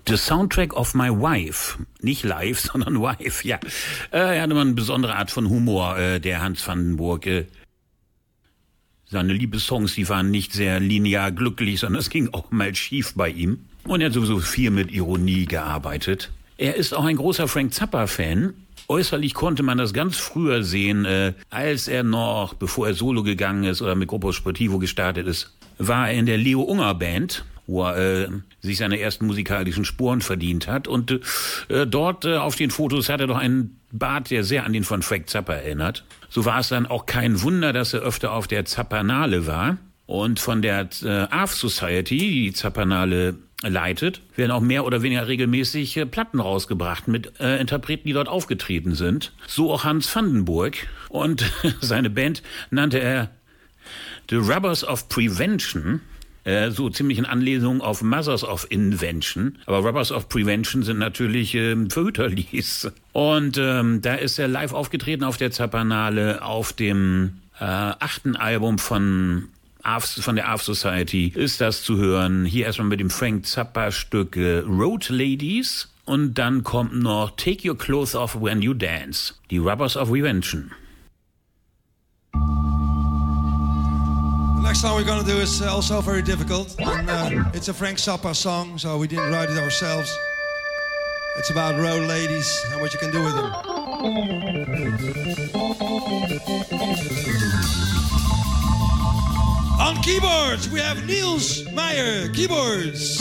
The Soundtrack of My Wife. Nicht live, sondern Wife, ja. Er hatte mal eine besondere Art von Humor, der Hans Vandenburg. Seine Liebessongs, die waren nicht sehr linear glücklich, sondern es ging auch mal schief bei ihm. Und er hat sowieso viel mit Ironie gearbeitet. Er ist auch ein großer Frank Zappa-Fan. Äußerlich konnte man das ganz früher sehen, als er noch, bevor er solo gegangen ist oder mit Gruppo Sportivo gestartet ist, war er in der Leo Unger Band, wo er sich seine ersten musikalischen Spuren verdient hat. Und dort auf den Fotos hat er doch einen Bart, der sehr an den von Frank Zappa erinnert. So war es dann auch kein Wunder, dass er öfter auf der Zappanale war. Und von der Arf Society, die Zappanale leitet, werden auch mehr oder weniger regelmäßig Platten rausgebracht mit Interpreten, die dort aufgetreten sind. So auch Hans Vandenburg. Und seine Band nannte er The Rubbers of Prevention. So ziemlich in Anlehnung auf Mothers of Invention. Aber Rubbers of Prevention sind natürlich Verhüterlies. Und da ist er live aufgetreten auf der Zappanale auf dem 8. Album von der Arf Society ist das zu hören. Hier erstmal mit dem Frank Zappa Stück Road Ladies. Und dann kommt noch Take Your Clothes Off When You Dance. Die Rubbers of Prevention. The next song we're going to do is also very difficult. And, it's a Frank Zappa song, so we didn't write it ourselves. It's about road ladies and what you can do with them. On keyboards, we have Niels Meyer, keyboards.